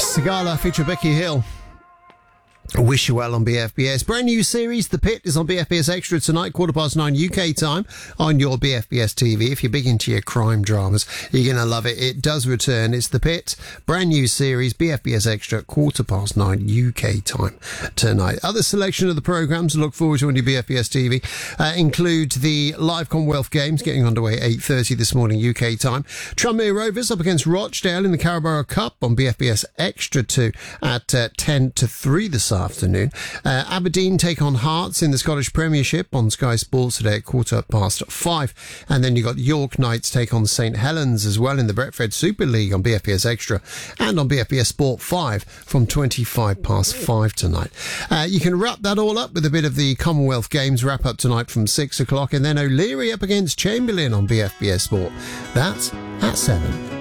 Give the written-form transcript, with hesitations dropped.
Sigala feature Becky Hill. Wish You Well on BFBS. Brand new series, The Pit, is on BFBS Extra tonight, 9:15 UK time on your BFBS TV. If you're big into your crime dramas, you're going to love it. It does return. It's The Pit, brand new series, BFBS Extra, 9:15 UK time tonight. Other selection of the programmes to look forward to on your BFBS TV include the live Commonwealth Games getting underway 8:30 this morning UK time. Tranmere Rovers up against Rochdale in the Carabao Cup on BFBS Extra 2 at 10 to 3 this afternoon. Aberdeen take on Hearts in the Scottish Premiership on Sky Sports today at 5:15. And then you've got York Knights take on St Helens as well in the Betfred Super League on BFBS Extra and on BFBS Sport 5 from 5:25 tonight. You can wrap that all up with a bit of the Commonwealth Games wrap up tonight from 6 o'clock, and then O'Leary up against Chamberlain on BFBS Sport. That's at 7.